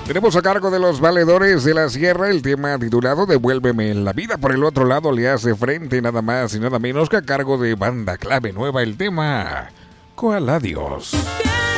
Tenemos a cargo de los Valedores de la Sierra el tema titulado Devuélveme la vida. Por el otro lado le hace frente nada más y nada menos que a cargo de Banda Clave Nueva el tema ¿Cuál adiós?